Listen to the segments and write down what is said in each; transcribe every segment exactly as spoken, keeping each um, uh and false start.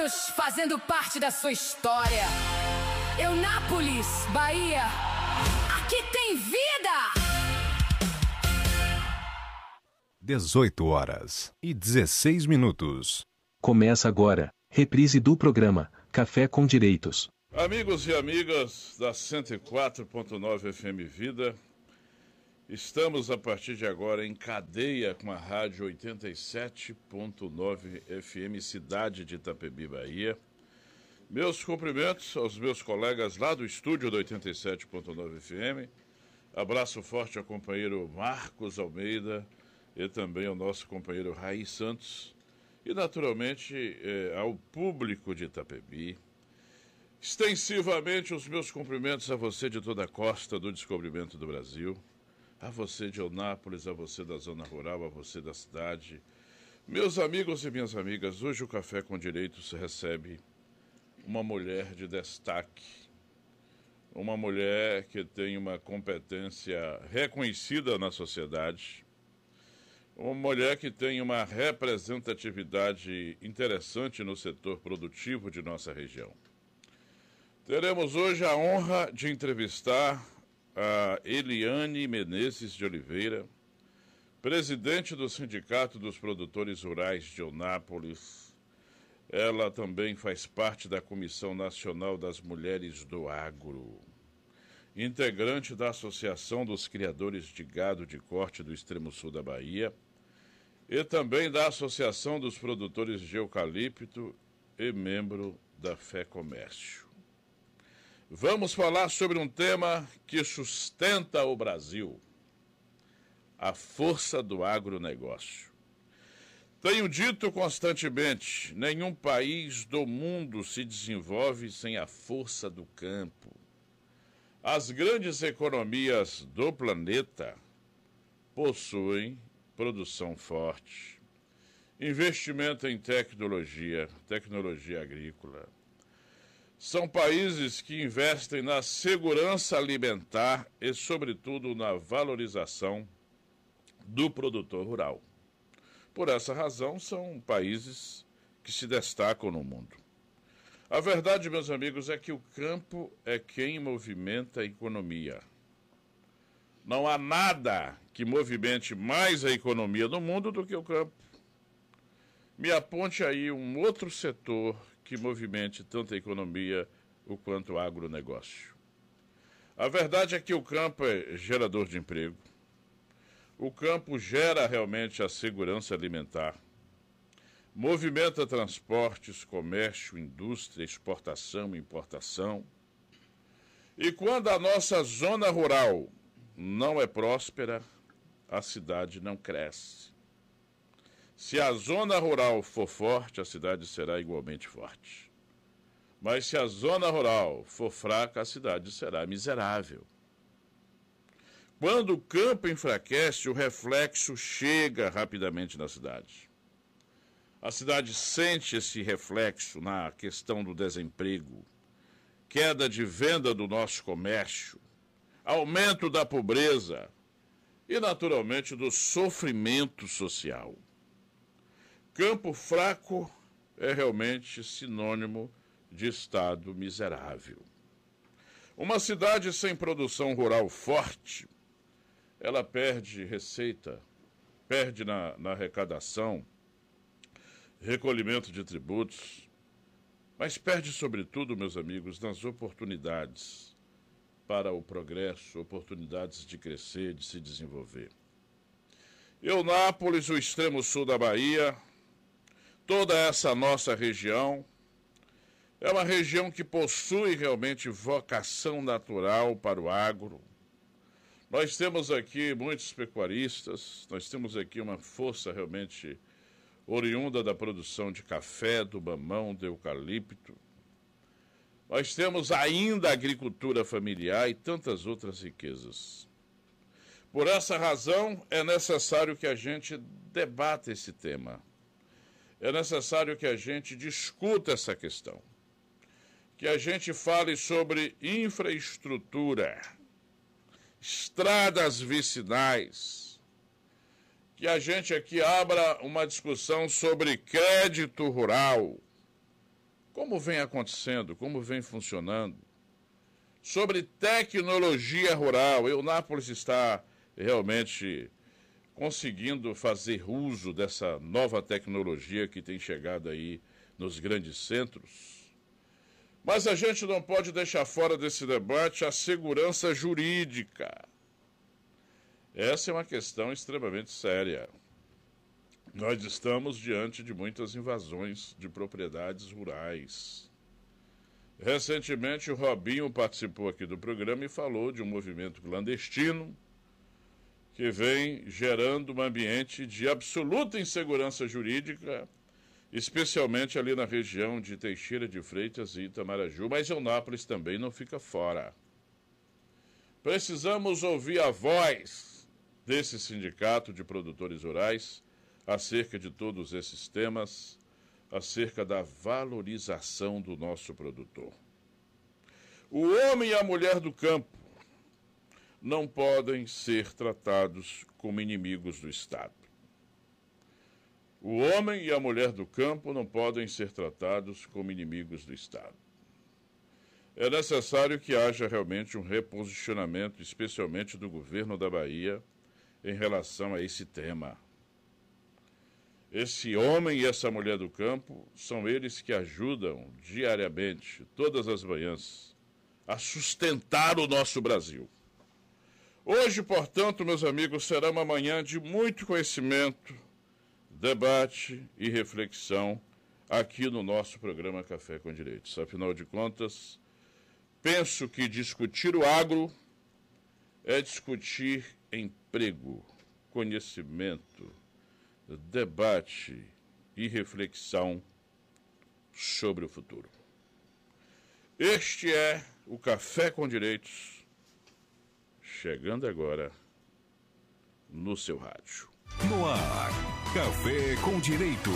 anos fazendo parte da sua história. Eunápolis, Bahia, aqui tem vida! dezoito horas e dezesseis minutos. Começa agora, reprise do programa Café com Direitos. Amigos e amigas da cento e quatro ponto nove F M Vida, estamos a partir de agora em cadeia com a rádio oitenta e sete ponto nove F M Cidade de Itapebi, Bahia. Meus cumprimentos aos meus colegas lá do estúdio do oitenta e sete ponto nove F M. Abraço forte ao companheiro Marcos Almeida e também ao nosso companheiro Raí Santos. E, naturalmente, eh, ao público de Itapebi. Extensivamente, os meus cumprimentos a você de toda a costa do descobrimento do Brasil, a você de Eunápolis, a você da zona rural, a você da cidade. Meus amigos e minhas amigas, hoje o Café com Direitos recebe uma mulher de destaque, uma mulher que tem uma competência reconhecida na sociedade, uma mulher que tem uma representatividade interessante no setor produtivo de nossa região. Teremos hoje a honra de entrevistar a Eliane Menezes de Oliveira, presidente do Sindicato dos Produtores Rurais de Eunápolis. Ela também faz parte da Comissão Nacional das Mulheres do Agro, integrante da Associação dos Criadores de Gado de Corte do Extremo Sul da Bahia e também da Associação dos Produtores de Eucalipto e membro da Fé Comércio. Vamos falar sobre um tema que sustenta o Brasil, a força do agronegócio. Tenho dito constantemente, nenhum país do mundo se desenvolve sem a força do campo. As grandes economias do planeta possuem produção forte, investimento em tecnologia, tecnologia agrícola. São países que investem na segurança alimentar e, sobretudo, na valorização do produtor rural. Por essa razão, são países que se destacam no mundo. A verdade, meus amigos, é que o campo é quem movimenta a economia. Não há nada que movimente mais a economia do mundo do que o campo. Me aponte aí um outro setor que movimente tanto a economia o quanto o agronegócio. A verdade é que o campo é gerador de emprego. O campo gera realmente a segurança alimentar. Movimenta transportes, comércio, indústria, exportação e importação. E quando a nossa zona rural não é próspera, a cidade não cresce. Se a zona rural for forte, a cidade será igualmente forte. Mas se a zona rural for fraca, a cidade será miserável. Quando o campo enfraquece, o reflexo chega rapidamente na cidade. A cidade sente esse reflexo na questão do desemprego, queda de venda do nosso comércio, aumento da pobreza e, naturalmente, do sofrimento social. Campo fraco é realmente sinônimo de estado miserável. Uma cidade sem produção rural forte, ela perde receita, perde na, na arrecadação, recolhimento de tributos, mas perde, sobretudo, meus amigos, nas oportunidades para o progresso, oportunidades de crescer, de se desenvolver. Eunápolis, o extremo sul da Bahia, toda essa nossa região, é uma região que possui realmente vocação natural para o agro. Nós temos aqui muitos pecuaristas, nós temos aqui uma força realmente oriunda da produção de café, do mamão, do eucalipto. Nós temos ainda a agricultura familiar e tantas outras riquezas. Por essa razão, é necessário que a gente debata esse tema. É necessário que a gente discuta essa questão. Que a gente fale sobre infraestrutura, estradas vicinais, que a gente aqui abra uma discussão sobre crédito rural, como vem acontecendo, como vem funcionando. Sobre tecnologia rural, Eunápolis está realmente conseguindo fazer uso dessa nova tecnologia que tem chegado aí nos grandes centros. Mas a gente não pode deixar fora desse debate a segurança jurídica. Essa é uma questão extremamente séria. Nós estamos diante de muitas invasões de propriedades rurais. Recentemente, o Robinho participou aqui do programa e falou de um movimento clandestino que vem gerando um ambiente de absoluta insegurança jurídica, especialmente ali na região de Teixeira de Freitas e Itamaraju, mas Eunápolis também não fica fora. Precisamos ouvir a voz desse sindicato de produtores rurais acerca de todos esses temas, acerca da valorização do nosso produtor. O homem e a mulher do campo não podem ser tratados como inimigos do Estado. O homem e a mulher do campo não podem ser tratados como inimigos do Estado. É necessário que haja realmente um reposicionamento, especialmente do governo da Bahia, em relação a esse tema. Esse homem e essa mulher do campo são eles que ajudam diariamente, todas as manhãs, a sustentar o nosso Brasil. Hoje, portanto, meus amigos, será uma manhã de muito conhecimento, debate e reflexão aqui no nosso programa Café com Direitos. Afinal de contas, penso que discutir o agro é discutir emprego, conhecimento, debate e reflexão sobre o futuro. Este é o Café com Direitos, chegando agora no seu rádio. No ar, Café com Direito.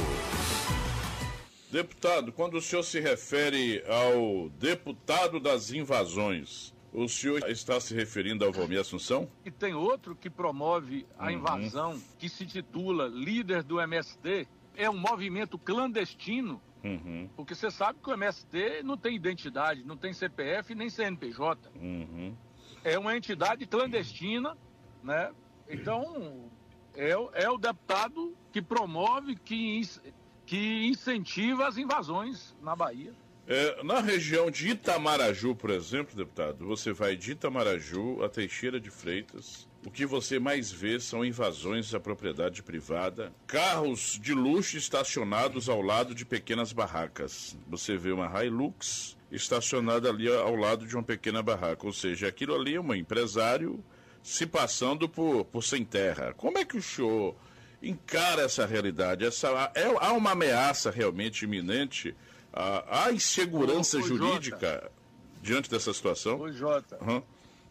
Deputado, quando o senhor se refere ao deputado das invasões, o senhor está se referindo ao Valmir Assunção? E tem outro que promove a uhum. invasão, que se titula líder do M S T. É um movimento clandestino, uhum. porque você sabe que o M S T não tem identidade, não tem C P F nem C N P J. Uhum. É uma entidade clandestina, né? Então, é, é o deputado que promove, que, que incentiva as invasões na Bahia. É, na região de Itamaraju, por exemplo, deputado, você vai de Itamaraju a Teixeira de Freitas, o que você mais vê são invasões à propriedade privada, carros de luxo estacionados ao lado de pequenas barracas. Você vê uma Hilux estacionada ali ao lado de uma pequena barraca, ou seja, aquilo ali é um empresário se passando por, por sem terra. Como é que o senhor encara essa realidade? Essa, é, há uma ameaça realmente iminente? Há, há insegurança ô, ô, jurídica Jota, diante dessa situação? Ô, Jota, uhum.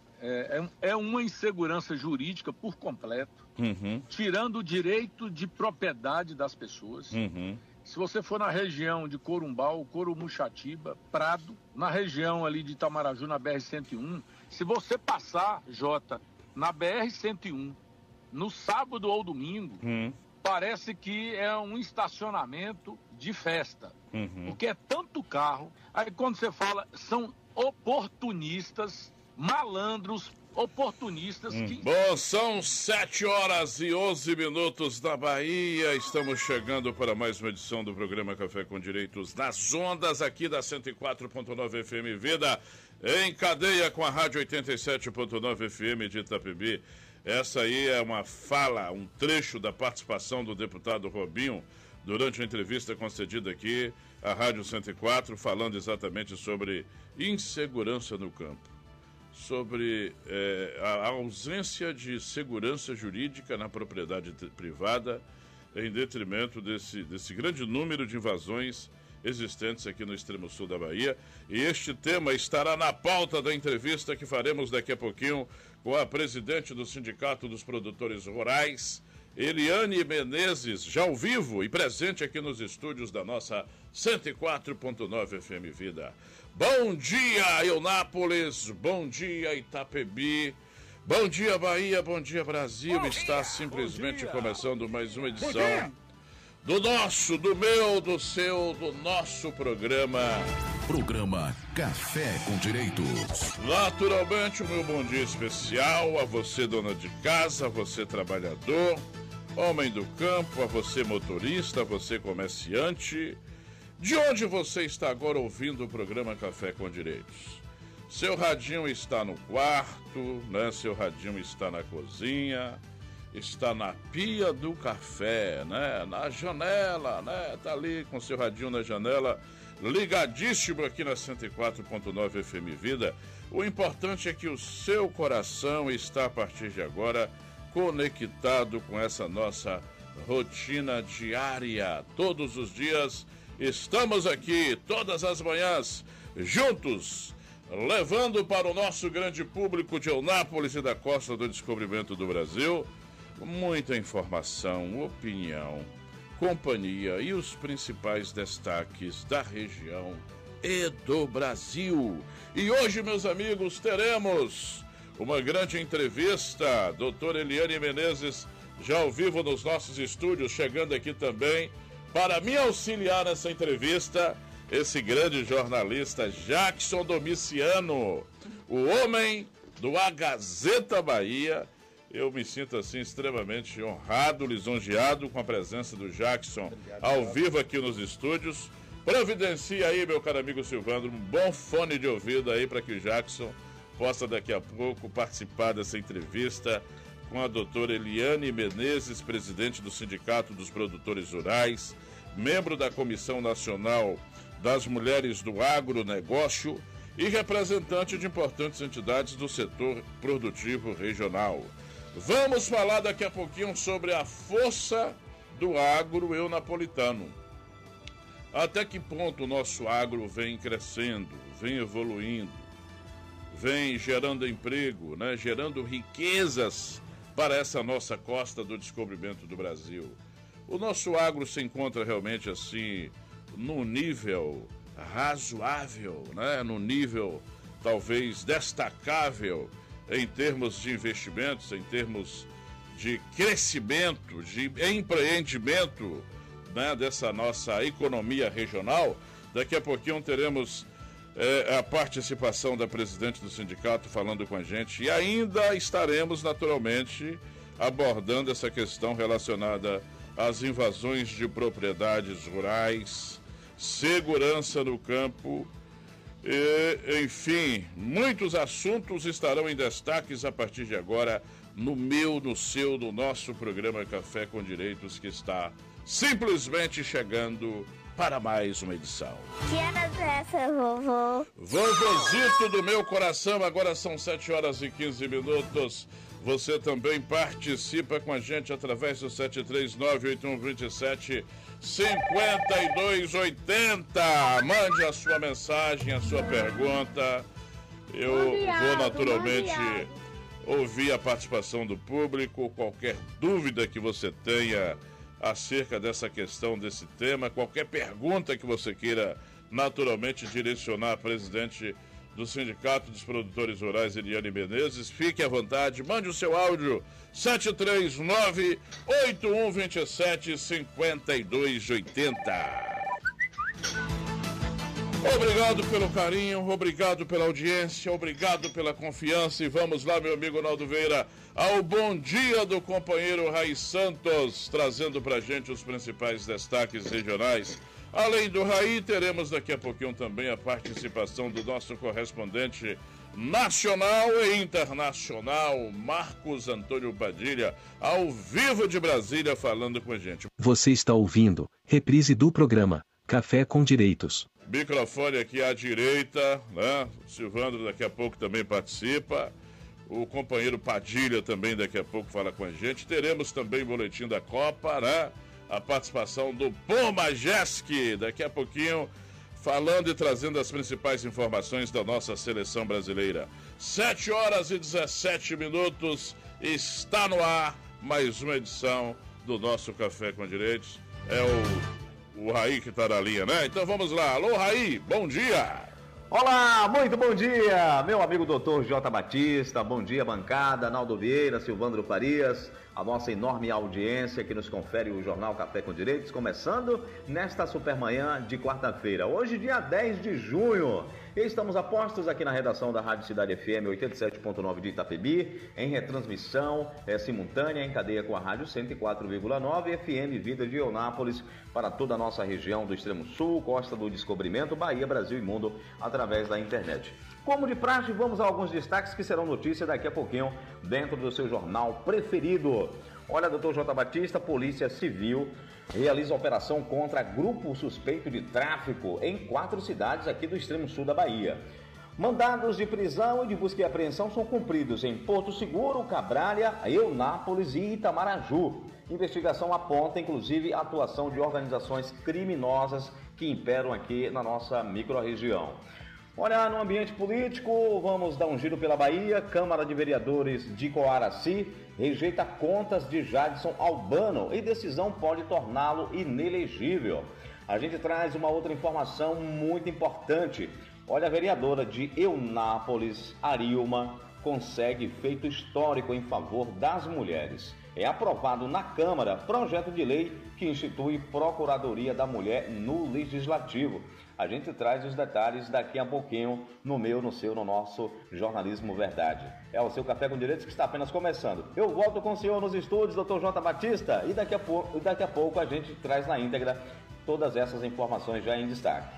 é, é uma insegurança jurídica por completo, uhum. tirando o direito de propriedade das pessoas. Uhum. Se você for na região de Corumbau, Corumuxatiba, Prado, na região ali de Itamaraju, na B R cento e um, se você passar, Jota, na B R cento e um, no sábado ou domingo, uhum. parece que é um estacionamento de festa. Uhum. Porque é tanto carro. Aí quando você fala, são oportunistas, malandros, oportunistas hum. que... Bom, são sete horas e onze minutos da Bahia. Estamos chegando para mais uma edição do programa Café com Direitos nas ondas aqui da cento e quatro ponto nove F M Vida, em cadeia com a Rádio oitenta e sete ponto nove F M de Itapebi. Essa aí é uma fala, um trecho da participação do deputado Robinho durante a entrevista concedida aqui à Rádio cento e quatro, falando exatamente sobre insegurança no campo, sobre é, a ausência de segurança jurídica na propriedade privada, em detrimento desse, desse grande número de invasões existentes aqui no extremo sul da Bahia. E este tema estará na pauta da entrevista que faremos daqui a pouquinho com a presidente do Sindicato dos Produtores Rurais, Eliane Menezes, já ao vivo e presente aqui nos estúdios da nossa cento e quatro ponto nove F M Vida. Bom dia, Eunápolis, bom dia, Itapebi, bom dia, Bahia, bom dia, Brasil. Bom Está dia, simplesmente começando mais uma edição do nosso, do meu, do seu, do nosso programa. Programa Café com Direitos. Naturalmente, o meu bom dia especial a você, dona de casa, a você, trabalhador, homem do campo, a você, motorista, a você, comerciante. De onde você está agora ouvindo o programa Café com Direitos? Seu radinho está no quarto, né? Seu radinho está na cozinha, está na pia do café, né? Na janela, né? Tá ali com seu radinho na janela, ligadíssimo aqui na cento e quatro ponto nove F M Vida. O importante é que o seu coração está a partir de agora conectado com essa nossa rotina diária. Todos os dias estamos aqui, todas as manhãs, juntos, levando para o nosso grande público de Eunápolis e da Costa do Descobrimento do Brasil muita informação, opinião, companhia e os principais destaques da região e do Brasil. E hoje, meus amigos, teremos uma grande entrevista. Doutora Eliane Menezes, já ao vivo nos nossos estúdios, chegando aqui também para me auxiliar nessa entrevista, esse grande jornalista Jackson Domiciano, o homem do A Gazeta Bahia. Eu me sinto assim extremamente honrado, lisonjeado com a presença do Jackson. Obrigado, ao cara. Vivo aqui nos estúdios. Providencia aí, meu caro amigo Silvandro, um bom fone de ouvido aí para que o Jackson possa daqui a pouco participar dessa entrevista com a doutora Eliane Menezes, presidente do Sindicato dos Produtores Rurais, membro da Comissão Nacional das Mulheres do Agronegócio e representante de importantes entidades do setor produtivo regional. Vamos falar daqui a pouquinho sobre a força do agro eunapolitano. Até que ponto o nosso agro vem crescendo, vem evoluindo, vem gerando emprego, né? Gerando riquezas para essa nossa costa do descobrimento do Brasil. O nosso agro se encontra realmente assim num nível razoável, né? Num nível talvez destacável em termos de investimentos, em termos de crescimento, de empreendimento, né? Dessa nossa economia regional. Daqui a pouquinho teremos é, a participação da presidente do sindicato falando com a gente e ainda estaremos naturalmente abordando essa questão relacionada às invasões de propriedades rurais, segurança no campo, e, enfim, muitos assuntos estarão em destaques a partir de agora no meu, no seu, no nosso programa Café com Direitos, que está simplesmente chegando para mais uma edição. Que horas é essa, vovô? Vovozito do meu coração, agora são sete horas e quinze minutos. Você também participa com a gente através do sete três nove oito um dois sete cinco dois oito zero. Mande a sua mensagem, a sua pergunta. Eu vou naturalmente ouvir a participação do público. Qualquer dúvida que você tenha acerca dessa questão, desse tema, qualquer pergunta que você queira naturalmente direcionar à presidente do Sindicato dos Produtores Rurais, Eliane Menezes, fique à vontade, mande o seu áudio sete três nove oito um dois sete cinco dois oito zero. Obrigado pelo carinho, obrigado pela audiência, obrigado pela confiança e vamos lá, meu amigo Naldo Veira, ao bom dia do companheiro Raí Santos, trazendo pra gente os principais destaques regionais. Além do Raí, teremos daqui a pouquinho também a participação do nosso correspondente nacional e internacional, Marcos Antônio Padilha, ao vivo de Brasília, falando com a gente. Você está ouvindo reprise do programa Café com Direitos. Microfone aqui à direita, né? O Silvandro daqui a pouco também participa. O companheiro Padilha também daqui a pouco fala com a gente. Teremos também o boletim da Copa, né? A participação do Pomajeski, daqui a pouquinho, falando e trazendo as principais informações da nossa seleção brasileira. sete horas e dezessete minutos, está no ar mais uma edição do nosso Café com Direitos. É o, o Raí que está na linha, né? Então vamos lá. Alô, Raí, bom dia! Olá, muito bom dia, meu amigo doutor J. Batista, bom dia, bancada, Naldo Vieira, Silvandro Farias, a nossa enorme audiência que nos confere o Jornal Café com Direitos, começando nesta supermanhã de quarta-feira, hoje dia dez de junho. E estamos a postos aqui na redação da Rádio Cidade F M oitenta e sete ponto nove de Itapebi, em retransmissão é, simultânea em cadeia com a Rádio cento e quatro vírgula nove F M Vida de Eunápolis, para toda a nossa região do Extremo Sul, Costa do Descobrimento, Bahia, Brasil e Mundo, através da internet. Como de praxe, vamos a alguns destaques que serão notícia daqui a pouquinho dentro do seu jornal preferido. Olha, doutor J. Batista, Polícia Civil realiza operação contra grupo suspeito de tráfico em quatro cidades aqui do extremo sul da Bahia. Mandados de prisão e de busca e apreensão são cumpridos em Porto Seguro, Cabralha, Eunápolis e Itamaraju. Investigação aponta, inclusive, a atuação de organizações criminosas que imperam aqui na nossa microrregião. Olha, no ambiente político, vamos dar um giro pela Bahia. Câmara de Vereadores de Coaraci rejeita contas de Jadson Albano e decisão pode torná-lo inelegível. A gente traz uma outra informação muito importante. Olha, a vereadora de Eunápolis, Arilma, consegue feito histórico em favor das mulheres. É aprovado na Câmara projeto de lei que institui Procuradoria da Mulher no Legislativo. A gente traz os detalhes daqui a pouquinho no meu, no seu, no nosso Jornalismo Verdade. É o seu Café com Direitos que está apenas começando. Eu volto com o senhor nos estúdios, doutor J. Batista, e daqui a pouco, daqui a pouco a gente traz na íntegra todas essas informações já em destaque.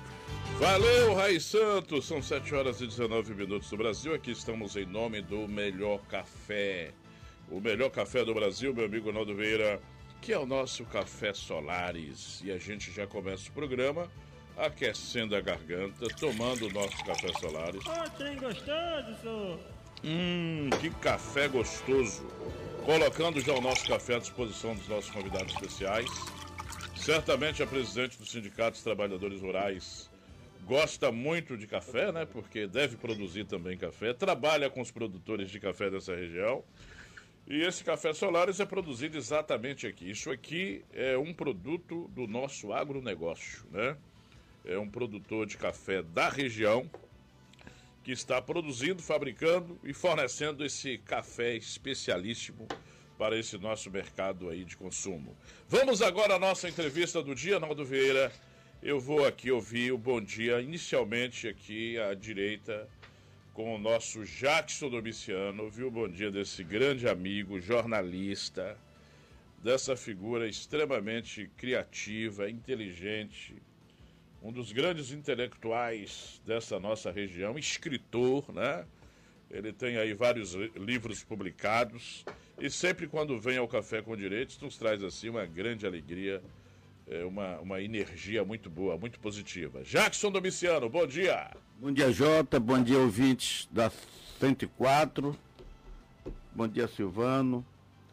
Valeu, Rai Santos, são sete horas e dezenove minutos do Brasil. Aqui estamos em nome do Melhor Café. O melhor café do Brasil, meu amigo Naldo Vieira, que é o nosso Café Solares. E a gente já começa o programa aquecendo a garganta, tomando o nosso Café Solares. Ah, tem gostoso, senhor. Hum, que café gostoso. Colocando já o nosso café à disposição dos nossos convidados especiais. Certamente a presidente do Sindicato dos Trabalhadores Rurais gosta muito de café, né? Porque deve produzir também café. Trabalha com os produtores de café dessa região. E esse Café Solares é produzido exatamente aqui. Isso aqui é um produto do nosso agronegócio, né? É um produtor de café da região que está produzindo, fabricando e fornecendo esse café especialíssimo para esse nosso mercado aí de consumo. Vamos agora à nossa entrevista do dia, Naldo Vieira. Eu vou aqui ouvir o bom dia, inicialmente aqui à direita, com o nosso Jackson Domiciano. Ouviu o bom dia desse grande amigo, jornalista, dessa figura extremamente criativa, inteligente, um dos grandes intelectuais dessa nossa região, escritor, né? Ele tem aí vários livros publicados e sempre quando vem ao Café com Direitos nos traz assim uma grande alegria, uma, uma energia muito boa, muito positiva. Jackson Domiciano, bom dia! Bom dia, Jota, bom dia, ouvintes da cento e quatro, bom dia, Silvano,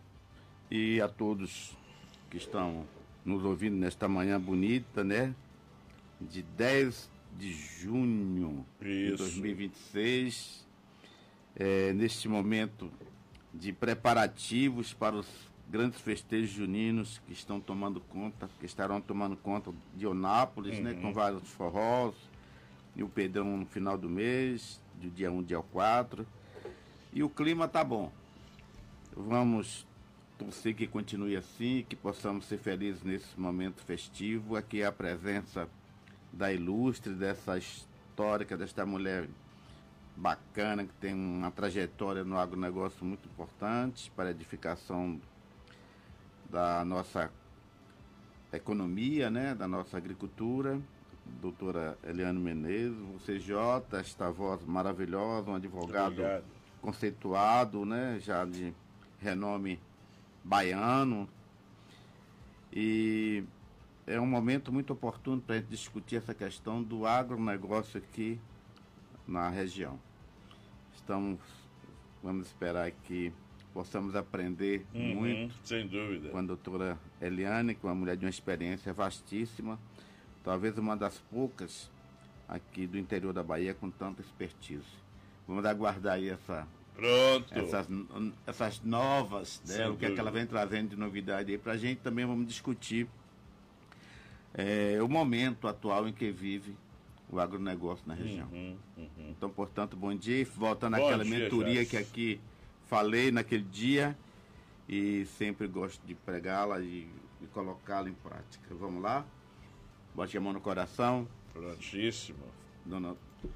e a todos que estão nos ouvindo nesta manhã bonita, né? De dez de junho de dois mil e vinte e seis, é, neste momento de preparativos para os grandes festejos juninos que estão tomando conta, que estarão tomando conta de Eunápolis, uhum. né, com vários forrós, e o Pedrão no final do mês, do dia um, dia quatro, e o clima tá bom. Vamos torcer que continue assim, que possamos ser felizes nesse momento festivo. Aqui é a presença da ilustre, dessa histórica, desta mulher bacana, que tem uma trajetória no agronegócio muito importante para a edificação da nossa economia, né, da nossa agricultura, doutora Eliane Menezes, você, Jota, esta voz maravilhosa, um advogado conceituado, né, já de renome baiano, e é um momento muito oportuno para a gente discutir essa questão do agronegócio aqui na região. Estamos, vamos esperar que possamos aprender uhum, muito sem dúvida. com a doutora Eliane, que é uma mulher de uma experiência vastíssima, talvez uma das poucas aqui do interior da Bahia com tanta expertise. Vamos aguardar aí essa, Pronto. Essas, essas novas, né, o que é que ela vem trazendo de novidade aí para a gente. Também vamos discutir é, o momento atual em que vive o agronegócio na região. Uhum, uhum. Então, portanto, bom dia. Voltando bom àquela dia, mentoria Jacques. que aqui falei naquele dia, e sempre gosto de pregá-la e, e colocá-la em prática. Vamos lá? Bote a mão no coração. Prontíssimo. Dona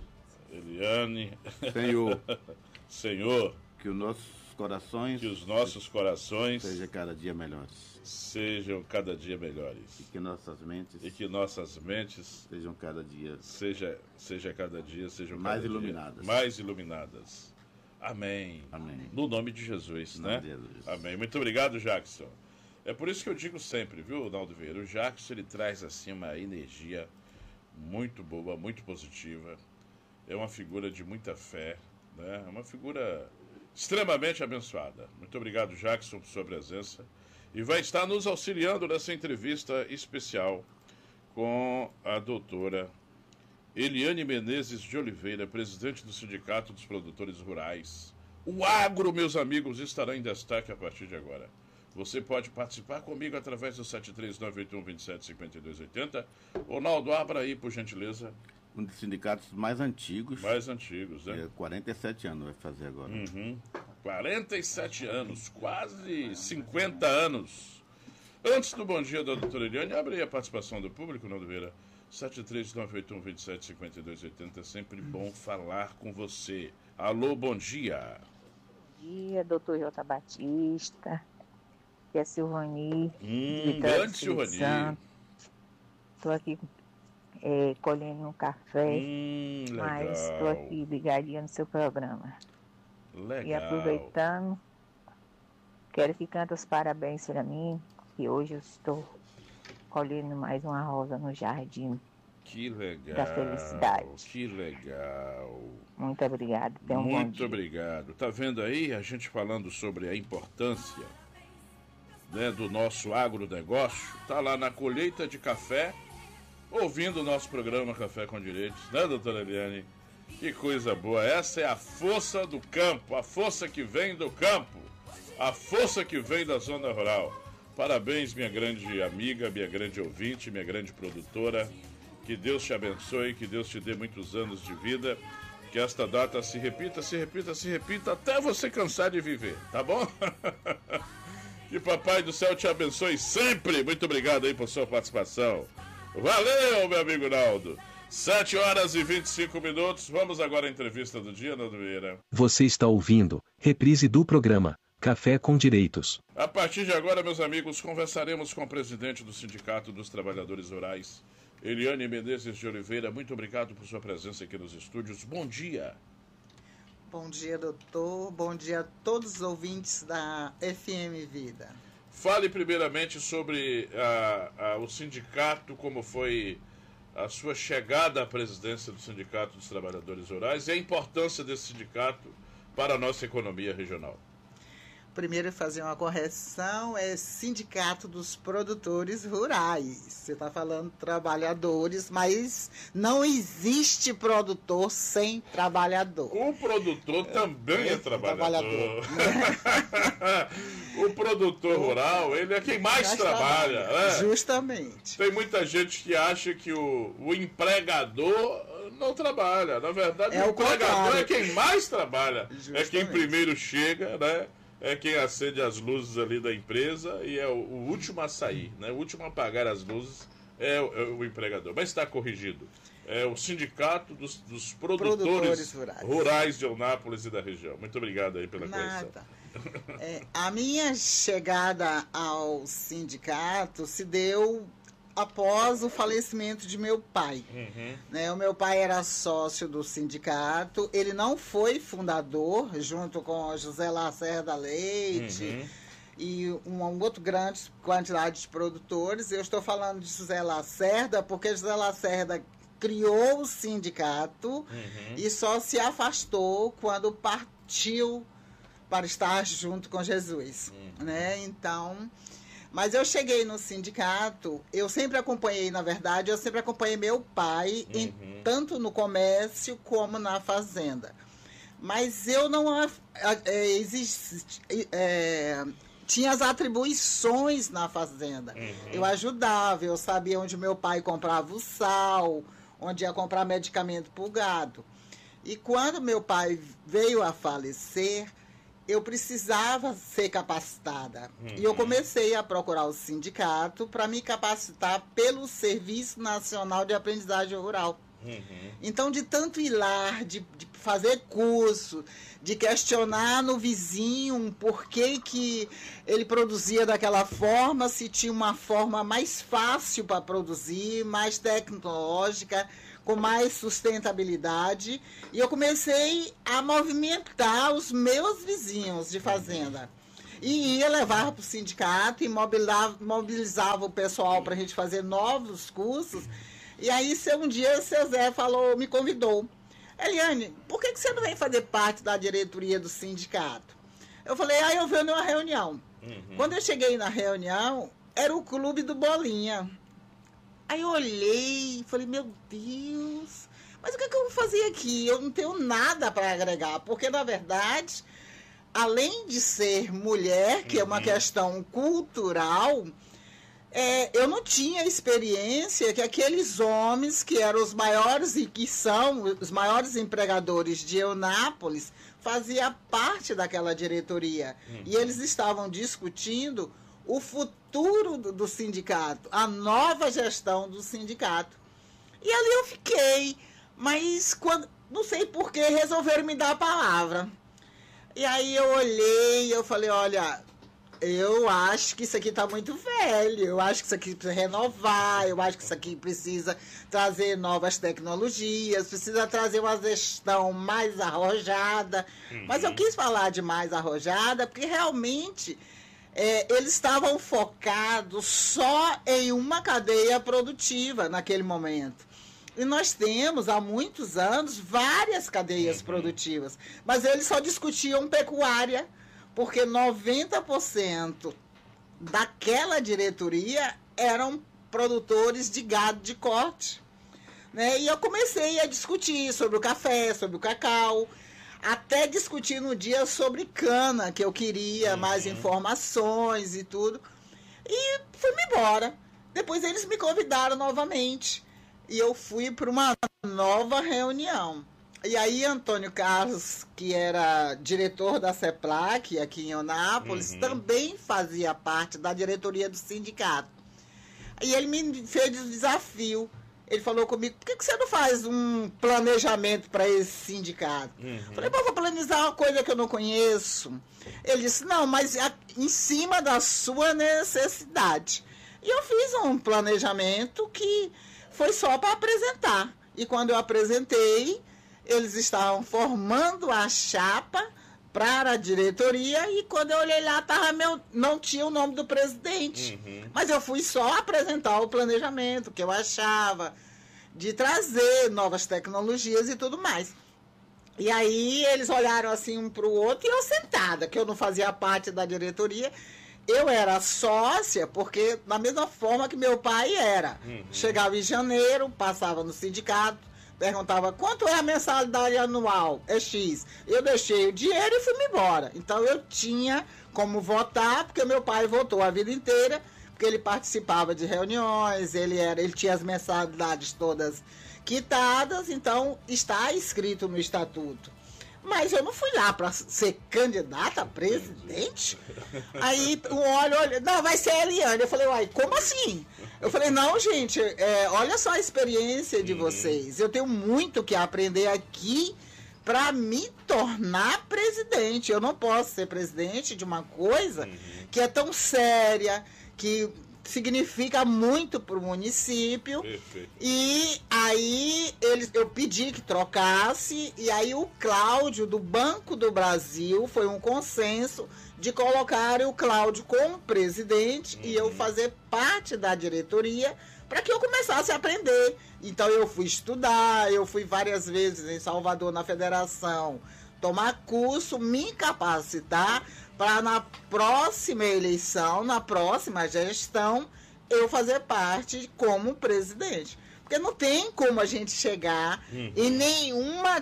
Eliane. Senhor. Senhor. Que os nossos corações. Que os nossos corações. Sejam cada dia melhores. Sejam cada dia melhores. E que nossas mentes. E que nossas mentes. Sejam cada dia. Seja, seja cada dia, sejam mais cada iluminadas. Dia, mais iluminadas. Amém. Amém. No nome de Jesus, no né? Nome de Jesus. Amém. Muito obrigado, Jackson. É por isso que eu digo sempre, viu, Naldo Vieira? O Jackson, ele traz assim uma energia muito boa, muito positiva. É uma figura de muita fé, né? É uma figura extremamente abençoada. Muito obrigado, Jackson, por sua presença. E vai estar nos auxiliando nessa entrevista especial com a doutora Eliane Menezes de Oliveira, presidente do Sindicato dos Produtores Rurais. O agro, meus amigos, estará em destaque a partir de agora. Você pode participar comigo através do sete três nove oito um, dois sete cinco dois oito zero. Ronaldo, abra aí, por gentileza. Um dos sindicatos mais antigos. Mais antigos, né? É, quarenta e sete anos vai fazer agora. Uhum. quarenta e sete anos, quase cinquenta anos. Antes do bom dia da doutora Eliane, abre aí a participação do público, Naldo Vieira. sete três nove oito um, dois sete cinco dois oito zero. É sempre bom falar com você. Alô, bom dia. Bom dia, doutor J. Batista. Que é Silvani. Hum, grande Silvani. Estou aqui é, colhendo um café, hum, mas estou aqui ligadinha no seu programa. Legal. E aproveitando, quero que cante os parabéns para mim, que hoje eu estou colhendo mais uma rosa no jardim. Que legal. Da felicidade. Que legal. Muito obrigado. Tenha um Muito bom dia. obrigado. Tá vendo aí a gente falando sobre a importância, né, do nosso agronegócio? Tá lá na colheita de café, ouvindo o nosso programa Café com Direitos, né, doutora Eliane? Que coisa boa. Essa é a força do campo, a força que vem do campo, a força que vem da zona rural. Parabéns, minha grande amiga, minha grande ouvinte, minha grande produtora. Que Deus te abençoe, que Deus te dê muitos anos de vida. Que esta data se repita, se repita, se repita, até você cansar de viver, tá bom? Que Papai do Céu te abençoe sempre. Muito obrigado aí por sua participação. Valeu, meu amigo Naldo. sete horas e vinte e cinco minutos. Vamos agora à entrevista do dia, Naldo Vieira. Você está ouvindo reprise do programa Café com Direitos. A partir de agora, meus amigos, conversaremos com o presidente do Sindicato dos Trabalhadores Rurais, Eliane Menezes de Oliveira. Muito obrigado por sua presença aqui nos estúdios. Bom dia. Bom dia, doutor. Bom dia a todos os ouvintes da F M Vida. Fale primeiramente sobre a, a, o sindicato, como foi a sua chegada à presidência do Sindicato dos Trabalhadores Rurais e a importância desse sindicato para a nossa economia regional. Primeiro, fazer uma correção, é Sindicato dos Produtores Rurais. Você está falando trabalhadores, mas não existe produtor sem trabalhador. O produtor também é, é trabalhador. trabalhador. O produtor rural, ele é quem mais Nós trabalha. Né? Justamente. Tem muita gente que acha que o, o empregador não trabalha. Na verdade, é o empregador é quem mais trabalha. Justamente. É quem primeiro chega, né? É quem acende as luzes ali da empresa e é o, o último a sair, né? O último a apagar as luzes é o, é o empregador. Mas está corrigido. É o Sindicato dos, dos Produtores, Produtores rurais. rurais de Eunápolis e da região. Muito obrigado aí pela Nada. correção. É, a minha chegada ao sindicato se deu após o falecimento de meu pai. Uhum. Né, o meu pai era sócio do sindicato, ele não foi fundador, junto com José Lacerda Leite uhum. e uma um outra grande quantidade de produtores. Eu estou falando de José Lacerda porque José Lacerda criou o sindicato uhum. e só se afastou quando partiu para estar junto com Jesus. Uhum. Né? Então... Mas eu cheguei no sindicato, eu sempre acompanhei, na verdade, eu sempre acompanhei meu pai, uhum. em, tanto no comércio como na fazenda. Mas eu não é, existe, é, tinha as atribuições na fazenda. Uhum. Eu ajudava, eu sabia onde meu pai comprava o sal, onde ia comprar medicamento para o gado. E quando meu pai veio a falecer, eu precisava ser capacitada. Uhum. E eu comecei a procurar o sindicato para me capacitar pelo Serviço Nacional de Aprendizagem Rural. Uhum. Então, de tanto ir lá, de, de fazer curso, de questionar no vizinho por que, que ele produzia daquela forma, se tinha uma forma mais fácil para produzir, mais tecnológica, com mais sustentabilidade. E eu comecei a movimentar os meus vizinhos de fazenda. E ia levar para o sindicato e mobilizava, mobilizava o pessoal para a gente fazer novos cursos. E aí, um dia, o seu Zé falou, me convidou. Eliane, por que, que você não vem fazer parte da diretoria do sindicato? Eu falei, ah, eu venho numa reunião. Uhum. Quando eu cheguei na reunião, era o Clube do Bolinha. Aí eu olhei e falei, meu Deus, mas o que, que eu vou fazer aqui? Eu não tenho nada para agregar, porque, na verdade, além de ser mulher, que uhum. é uma questão cultural, é, eu não tinha experiência que aqueles homens que eram os maiores e que são os maiores empregadores de Eunápolis faziam parte daquela diretoria. Uhum. E eles estavam discutindo o futuro do, do sindicato, a nova gestão do sindicato. E ali eu fiquei, mas quando, não sei por que resolveram me dar a palavra. E aí eu olhei, eu falei, olha, eu acho que isso aqui está muito velho, eu acho que isso aqui precisa renovar, eu acho que isso aqui precisa trazer novas tecnologias, precisa trazer uma gestão mais arrojada. Uhum. Mas eu quis falar de mais arrojada porque realmente é, eles estavam focados só em uma cadeia produtiva naquele momento. E nós temos, há muitos anos, várias cadeias uhum. produtivas, mas eles só discutiam pecuária, porque noventa por cento daquela diretoria eram produtores de gado de corte. Né? E eu comecei a discutir sobre o café, sobre o cacau, até discutir no dia sobre cana, que eu queria uhum. mais informações e tudo. E fui-me embora. Depois eles me convidaram novamente. E eu fui para uma nova reunião. E aí, Antônio Carlos, que era diretor da CEPLAC aqui em Eunápolis, uhum. também fazia parte da diretoria do sindicato. E ele me fez o desafio. Ele falou comigo, por que que você não faz um planejamento para esse sindicato? Uhum. Eu falei, vou planejar uma coisa que eu não conheço. Ele disse, não, mas em cima da sua necessidade. E eu fiz um planejamento que foi só para apresentar. E quando eu apresentei, eles estavam formando a chapa para a diretoria e quando eu olhei lá, tava meu, não tinha o nome do presidente. Uhum. Mas eu fui só apresentar o planejamento, que eu achava, de trazer novas tecnologias e tudo mais. E aí eles olharam assim um para o outro e eu sentada, que eu não fazia parte da diretoria. Eu era sócia, porque da mesma forma que meu pai era. Uhum. Chegava em janeiro, passava no sindicato, perguntava quanto é a mensalidade anual, é X. Eu deixei o dinheiro e fui-me embora. Então eu tinha como votar, porque meu pai votou a vida inteira, porque ele participava de reuniões, ele, era, ele tinha as mensalidades todas quitadas, então está escrito no estatuto. Mas eu não fui lá para ser candidata a presidente. Aí um olho, olha, não, vai ser a Eliane. Eu falei, uai, como assim? Eu falei, não, gente, é, olha só a experiência de vocês. Eu tenho muito que aprender aqui para me tornar presidente. Eu não posso ser presidente de uma coisa que é tão séria, que significa muito para o município. Perfeito. E aí eles, eu pedi que trocasse, e aí o Cláudio, do Banco do Brasil, foi um consenso de colocar o Cláudio como presidente uhum. e eu fazer parte da diretoria para que eu começasse a aprender. Então eu fui estudar, eu fui várias vezes em Salvador, na federação, tomar curso, me capacitar para na próxima eleição, na próxima gestão, eu fazer parte como presidente. Porque não tem como a gente chegar uhum. em nenhuma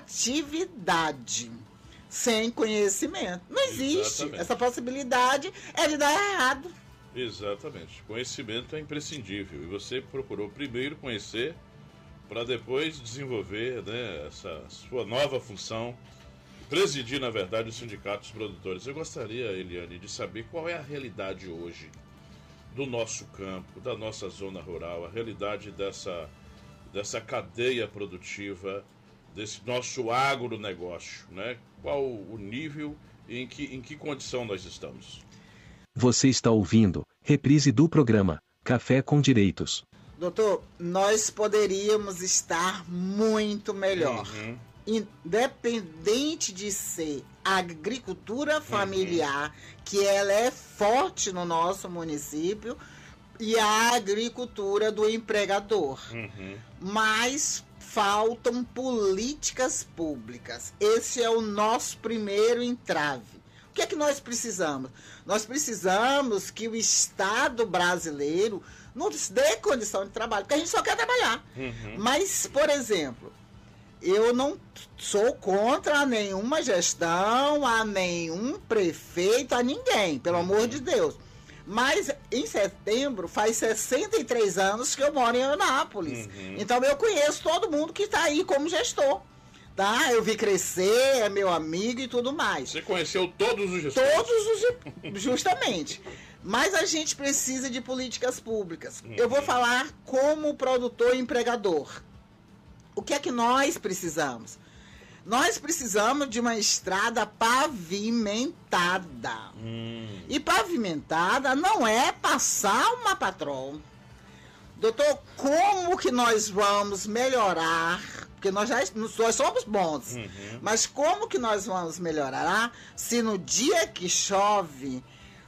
atividade sem conhecimento. Não existe. Exatamente. Essa possibilidade é de dar errado. Exatamente. Conhecimento é imprescindível. E você procurou primeiro conhecer para depois desenvolver, né, essa sua nova função presidir, na verdade, o Sindicato dos Produtores. Eu gostaria, Eliane, de saber qual é a realidade hoje do nosso campo, da nossa zona rural, a realidade dessa, dessa cadeia produtiva, desse nosso agronegócio, né? Qual o nível e em que, em que condição nós estamos? Você está ouvindo reprise do programa Café com Direitos. Doutor, nós poderíamos estar muito melhor. Uhum. Independente de ser agricultura familiar, uhum. que ela é forte no nosso município, e a agricultura do empregador. Uhum. Mas faltam políticas públicas. Esse é o nosso primeiro entrave. O que é que nós precisamos? Nós precisamos que o Estado brasileiro nos dê condição de trabalho, porque a gente só quer trabalhar. Uhum. Mas, por exemplo, eu não sou contra nenhuma gestão, a nenhum prefeito, a ninguém, pelo uhum. amor de Deus. Mas em setembro faz sessenta e três anos que eu moro em Eunápolis. Uhum. Então eu conheço todo mundo que está aí como gestor. Tá? Eu vi crescer, é meu amigo e tudo mais. Você conheceu todos os gestores? Todos os, justamente. Mas a gente precisa de políticas públicas. Uhum. Eu vou falar como produtor e empregador. O que é que nós precisamos? Nós precisamos de uma estrada pavimentada. Hum. E pavimentada não é passar uma patrol. Doutor, como que nós vamos melhorar? Porque nós já nós somos bons. Uhum. Mas como que nós vamos melhorar se no dia que chove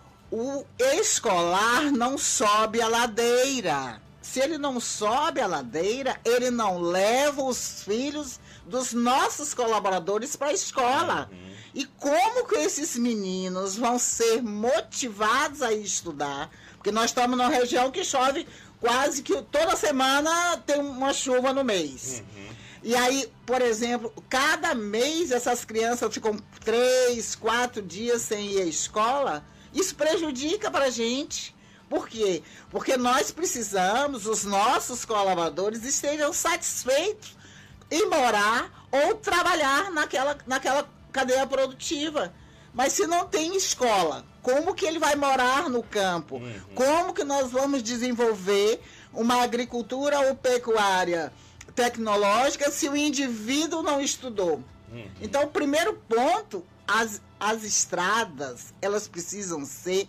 o escolar não sobe a ladeira? Se ele não sobe a ladeira, ele não leva os filhos dos nossos colaboradores para a escola. Uhum. E como que esses meninos vão ser motivados a estudar? Porque nós estamos numa região que chove quase que toda semana, tem uma chuva no mês. Uhum. E aí, por exemplo, cada mês essas crianças ficam três, quatro dias sem ir à escola. Isso prejudica para a gente. Por quê? Porque nós precisamos, os nossos colaboradores estejam satisfeitos em morar ou trabalhar naquela, naquela cadeia produtiva. Mas se não tem escola, como que ele vai morar no campo? Uhum. Como que nós vamos desenvolver uma agricultura ou pecuária tecnológica se o indivíduo não estudou? Uhum. Então, o primeiro ponto, as, as estradas, elas precisam ser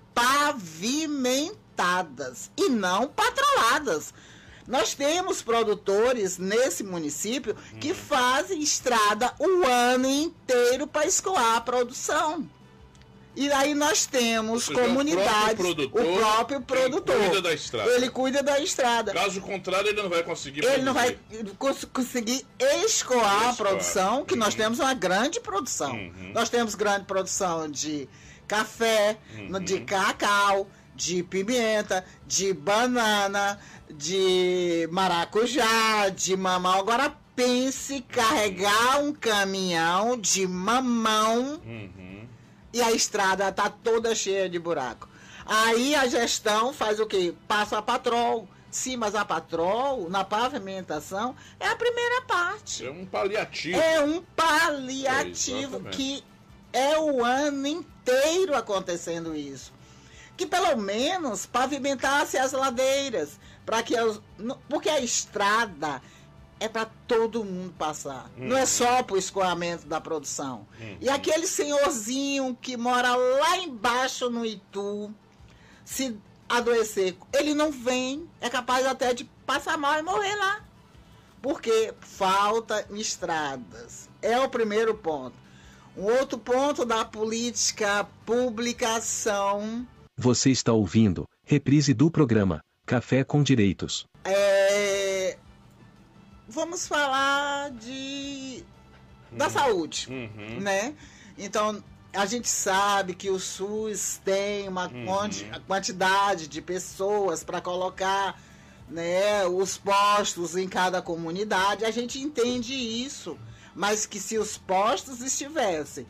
pavimentadas e não patroladas. Nós temos produtores nesse município hum. que fazem estrada o ano inteiro para escoar a produção. E aí nós temos seja, comunidades, o próprio produtor, o próprio produtor cuida da estrada. ele cuida da estrada. Caso contrário, ele não vai conseguir Ele produzir. não vai cons- conseguir escoar, escoar a produção, que uhum. nós temos uma grande produção. Uhum. Nós temos grande produção de café, uhum. de cacau, de pimenta, de banana, de maracujá, de mamão. Agora pense carregar um caminhão de mamão uhum. e a estrada tá toda cheia de buraco. Aí a gestão faz o quê? Passa a patrol. Sim, mas a patrol, na pavimentação, é a primeira parte. É um paliativo. É um paliativo é, que é o ano inteiro acontecendo isso. Que pelo menos pavimentasse as ladeiras, para que as, porque a estrada é para todo mundo passar, uhum. não é só para o escoamento da produção. Uhum. E aquele senhorzinho que mora lá embaixo no Itu, se adoecer, ele não vem, é capaz até de passar mal e morrer lá, porque falta estradas. É o primeiro ponto. Um outro ponto da política pública são... Você está ouvindo reprise do programa Café com Direitos. É... Vamos falar de da uhum. saúde, uhum. né? Então, a gente sabe que o SUS tem uma uhum. quantidade de pessoas para colocar, né, os postos em cada comunidade. A gente entende isso. Mas que se os postos estivessem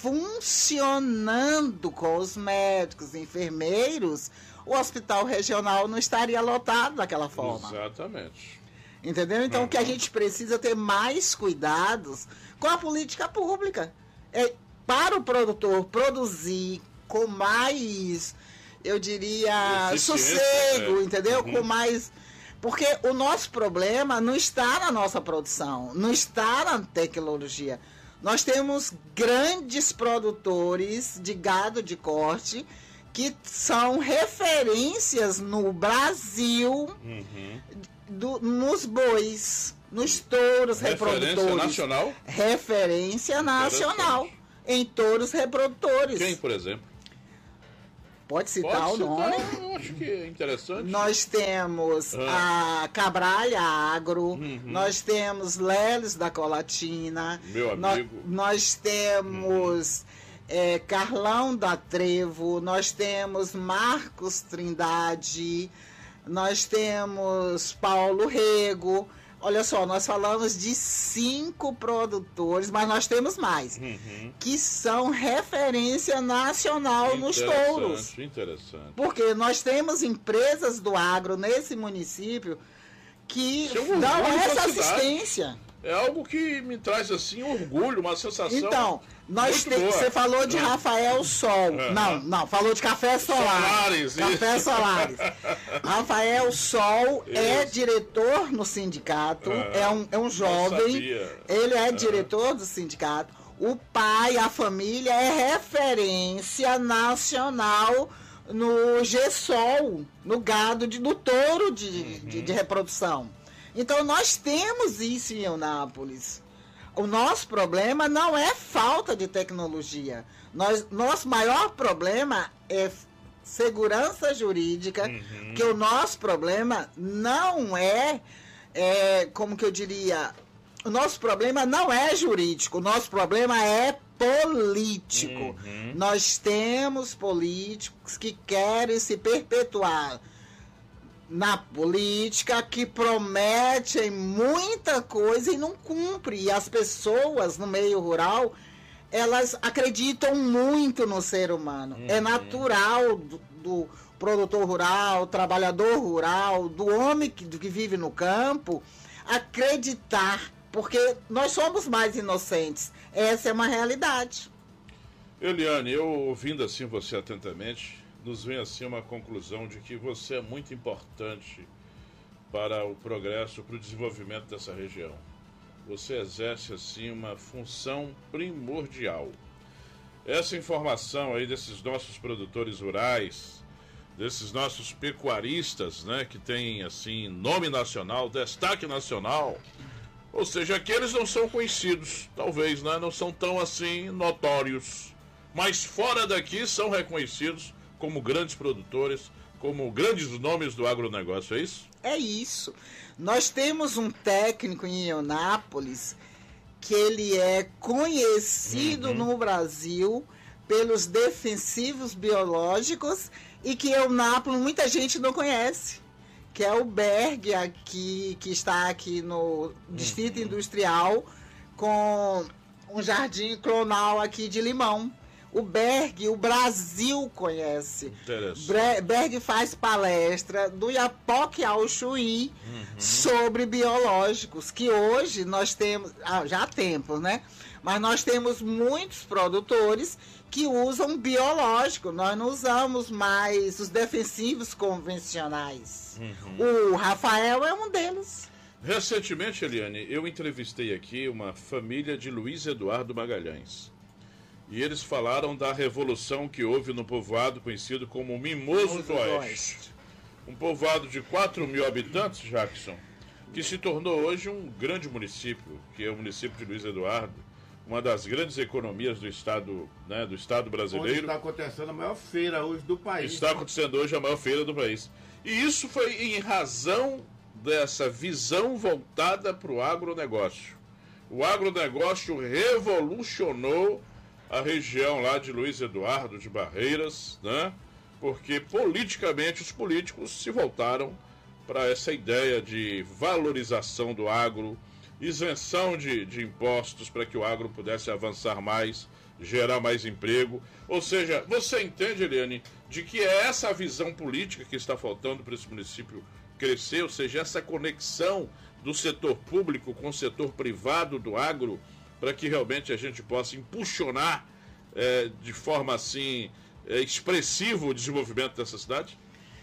funcionando com os médicos e enfermeiros, o hospital regional não estaria lotado daquela forma. Exatamente. Entendeu? Então, uhum. que a gente precisa ter mais cuidados com a política pública. é, para o produtor produzir com mais, eu diria, sossego, é. entendeu? Uhum. Com mais... Porque o nosso problema não está na nossa produção, não está na tecnologia. Nós temos grandes produtores de gado de corte que são referências no Brasil, uhum. do, nos bois, nos touros reprodutores. Referência nacional? Referência nacional em touros reprodutores. Quem, por exemplo? Pode citar Pode o citar, nome? Eu acho que é interessante. Nós temos ah. a Cabralha Agro, uhum. nós temos Leles da Colatina, meu amigo. Nós, nós temos uhum. é, Carlão da Trevo, nós temos Marcos Trindade, nós temos Paulo Rego. Olha só, nós falamos de cinco produtores, mas nós temos mais, uhum. que são referência nacional nos touros. Interessante. Porque nós temos empresas do agro nesse município que dão essa assistência. É algo que me traz, assim, orgulho, uma sensação. Então, nós te, você falou de Rafael Sol. Uhum. Não, não, falou de Café Solar. Solares, Café isso. Solares. Rafael Sol isso. é diretor no sindicato, uhum. é, um, é um jovem. Ele é uhum. diretor do sindicato. O pai, a família é referência nacional no G-Sol, no gado, de, no touro de, uhum. de, de reprodução. Então, nós temos isso em Eunápolis. O nosso problema não é falta de tecnologia. Nós, nosso maior problema é segurança jurídica, uhum. que o nosso problema não é, é, como que eu diria, o nosso problema não é jurídico, o nosso problema é político. Uhum. Nós temos políticos que querem se perpetuar na política, que prometem muita coisa e não cumpre. E as pessoas no meio rural, elas acreditam muito no ser humano. Uhum. É natural do, do produtor rural, trabalhador rural, do homem que, do que vive no campo, acreditar, porque nós somos mais inocentes. Essa é uma realidade. Eliane, eu ouvindo assim você atentamente, nos vem assim uma conclusão de que você é muito importante para o progresso, para o desenvolvimento dessa região. Você exerce assim uma função primordial. Essa informação aí desses nossos produtores rurais, desses nossos pecuaristas, né, que tem assim nome nacional, destaque nacional, ou seja, aqueles não são conhecidos, talvez, né, não são tão assim notórios, mas fora daqui são reconhecidos como grandes produtores, como grandes nomes do agronegócio, é isso? É isso. Nós temos um técnico em Eunápolis que ele é conhecido uhum. no Brasil pelos defensivos biológicos e que Eunápolis muita gente não conhece, que é o Berg, aqui, que está aqui no Distrito uhum. Industrial, com um jardim clonal aqui de limão. O Berg, o Brasil conhece. Berg faz palestra do Iapoque ao Chuí uhum. sobre biológicos, que hoje nós temos, ah, já há tempos, né? Mas nós temos muitos produtores que usam biológico. Nós não usamos mais os defensivos convencionais. Uhum. O Rafael é um deles. Recentemente, Eliane, eu entrevistei aqui uma família de Luiz Eduardo Magalhães. E eles falaram da revolução que houve no povoado conhecido como Mimoso do Oeste. Um povoado de quatro mil habitantes, Jackson, que se tornou hoje um grande município, que é o município de Luiz Eduardo, uma das grandes economias do estado, né, do estado brasileiro. Onde está acontecendo a maior feira hoje do país. Está acontecendo hoje a maior feira do país. E isso foi em razão dessa visão voltada para o agronegócio. O agronegócio revolucionou a região lá de Luiz Eduardo de Barreiras, né? Porque politicamente os políticos se voltaram para essa ideia de valorização do agro, isenção de, de impostos para que o agro pudesse avançar mais, gerar mais emprego. Ou seja, você entende, Eliane, de que é essa a visão política que está faltando para esse município crescer, ou seja, essa conexão do setor público com o setor privado do agro, para que realmente a gente possa impulsionar é, de forma assim é, expressiva o desenvolvimento dessa cidade?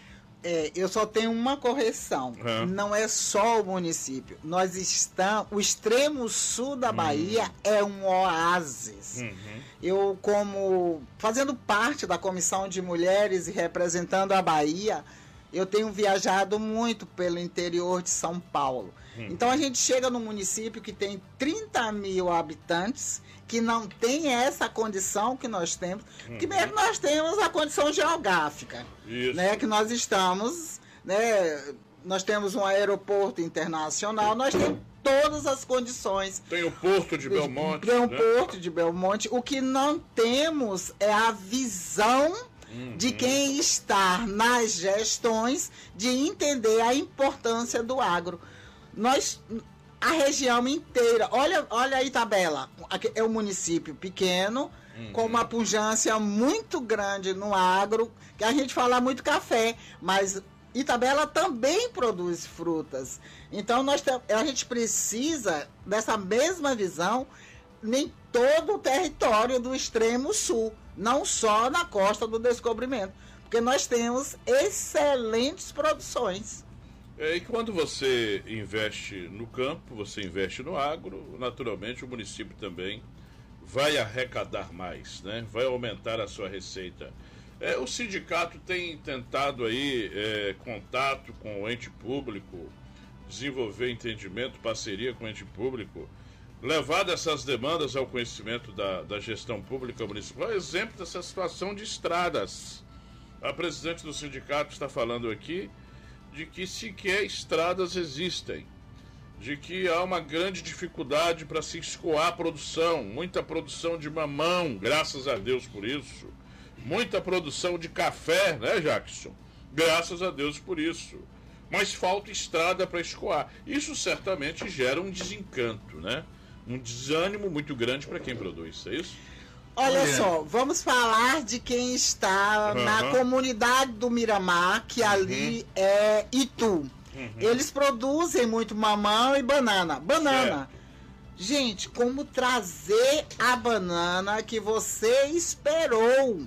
É, eu só tenho uma correção. Uhum. Não é só o município. Nós estamos. O extremo sul da Bahia uhum. é um oásis. Uhum. Eu, como fazendo parte da Comissão de Mulheres e representando a Bahia, eu tenho viajado muito pelo interior de São Paulo. Uhum. Então a gente chega num município que tem trinta mil habitantes, que não tem essa condição que nós temos, uhum. que mesmo nós temos a condição geográfica, né, que nós estamos, né, nós temos um aeroporto internacional, nós temos todas as condições. Tem o Porto de Belmonte. Tem o né? Porto de Belmonte. O que não temos é a visão uhum. de quem está nas gestões de entender a importância do agro. Nós... A região inteira, olha, olha a Itabela, é um município pequeno, uhum. com uma pujança muito grande no agro, que a gente fala muito café, mas Itabela também produz frutas. Então nós, a gente precisa dessa mesma visão em todo o território do extremo sul, não só na Costa do Descobrimento, porque nós temos excelentes produções. É, e quando você investe no campo, você investe no agro, naturalmente o município também vai arrecadar mais, né? Vai aumentar a sua receita. É, o sindicato tem tentado aí é, contato com o ente público, desenvolver entendimento, parceria com o ente público, levado essas demandas ao conhecimento da, da gestão pública municipal. Exemplo dessa situação de estradas. A presidente do sindicato está falando aqui de que sequer estradas existem, de que há uma grande dificuldade para se escoar a produção, muita produção de mamão, graças a Deus por isso, muita produção de café, né, Jackson? Graças a Deus por isso, mas falta estrada para escoar. Isso certamente gera um desencanto, né? Um desânimo muito grande para quem produz, é isso? Olha é. só, vamos falar de quem está uhum. na comunidade do Miramar, que uhum. ali é Itu. Uhum. Eles produzem muito mamão e banana. Banana. É. Gente, como trazer a banana que você esperou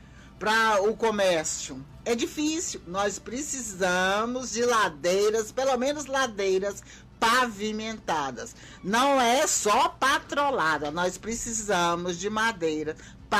para o comércio? É difícil. Nós precisamos de ladeiras, pelo menos ladeiras pavimentadas. Não é só patrolada, nós precisamos de madeira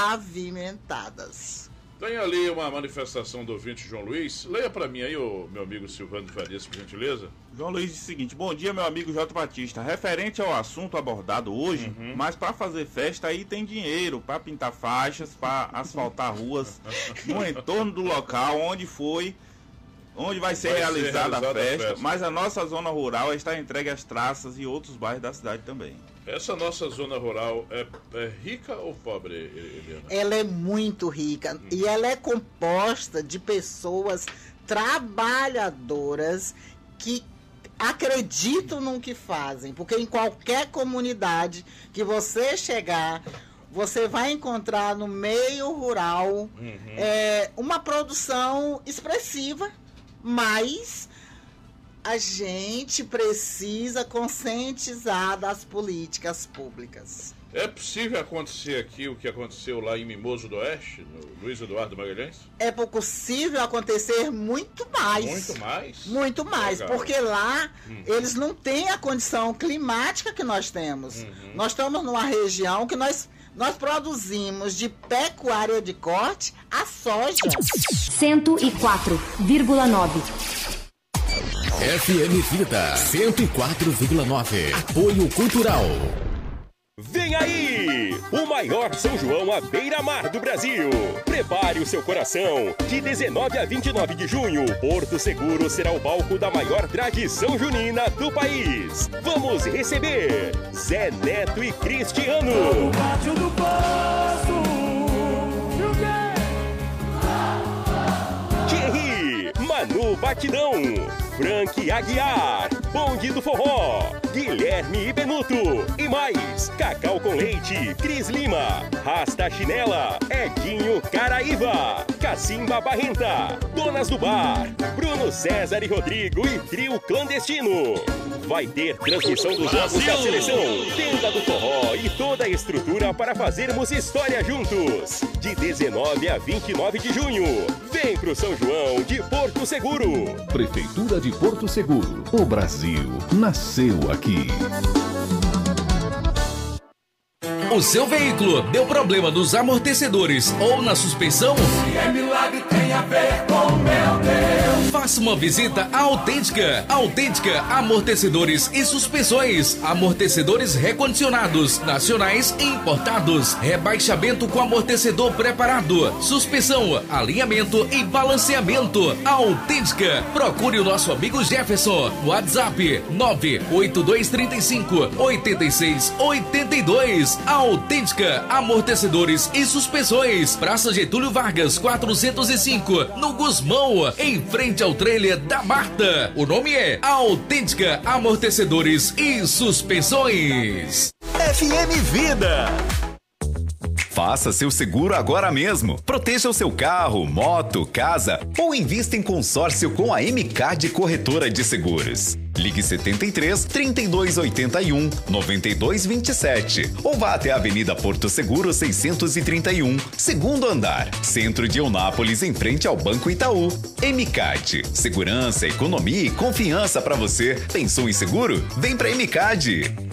pavimentadas. Tem ali uma manifestação do ouvinte João Luiz. Leia para mim aí, o meu amigo Silvano Farias, por gentileza. João Luiz diz o seguinte: bom dia, meu amigo J. Batista. Referente ao assunto abordado hoje, uhum. mas para fazer festa aí tem dinheiro para pintar faixas, para asfaltar ruas no entorno do local onde foi onde vai ser, vai realizada, ser realizada a, festa, a festa, mas a nossa zona rural está entregue às traças e outros bairros da cidade também. Essa nossa zona rural é, é rica ou pobre, Eliana? Ela é muito rica hum. e ela é composta de pessoas trabalhadoras que acreditam no que fazem, porque em qualquer comunidade que você chegar, você vai encontrar no meio rural uhum. é, uma produção expressiva, mas a gente precisa conscientizar das políticas públicas. É possível acontecer aqui o que aconteceu lá em Mimoso do Oeste, no Luiz Eduardo Magalhães? É possível acontecer muito mais. Muito mais? Muito mais, legal. Porque lá uhum. eles não têm a condição climática que nós temos. Uhum. Nós estamos numa região que nós... Nós produzimos de pecuária de corte a soja. cento e quatro vírgula nove. F M Vida cento e quatro vírgula nove. Apoio Cultural. Vem aí! O maior São João à beira-mar do Brasil. Prepare o seu coração. De dezenove a vinte e nove de junho, Porto Seguro será o palco da maior tradição junina do país. Vamos receber Zé Neto e Cristiano. Thierry, Manu Batidão, Frank Aguiar, Bonde do Forró, Guilherme e Benuto e mais, Cacau com Leite, Cris Lima, Rasta Chinela, Edinho Caraíva, Cacimba Barrenta, Donas do Bar, Bruno César e Rodrigo e Trio Clandestino. Vai ter transmissão dos jogos da seleção, tenda do forró e toda a estrutura para fazermos história juntos. De dezenove a vinte e nove de junho, vem pro São João de Porto Seguro. Prefeitura de Porto Seguro. O Brasil nasceu aqui. O seu veículo deu problema nos amortecedores ou na suspensão? Se é milagre, tem a ver com meu Deus. Faça uma visita à Autêntica. Autêntica Amortecedores e Suspensões. Amortecedores recondicionados, nacionais e importados. Rebaixamento com amortecedor preparado. Suspensão, alinhamento e balanceamento. Autêntica. Procure o nosso amigo Jefferson. WhatsApp nove oito dois três cinco oito seis oito dois. Autêntica Amortecedores e Suspensões. Praça Getúlio Vargas, quatrocentos e cinco, no Gusmão, em frente ao trailer da Marta. O nome é Autêntica Amortecedores e Suspensões. F M Vida. Faça seu seguro agora mesmo. Proteja o seu carro, moto, casa ou invista em consórcio com a M C A D Corretora de Seguros. Ligue setenta e três, trinta e dois, oitenta e um, noventa e dois, vinte e sete ou vá até a Avenida Porto Seguro seiscentos e trinta e um, segundo andar, centro de Eunápolis, em frente ao Banco Itaú. M C A D, segurança, economia e confiança para você. Pensou em seguro? Vem para M C A D.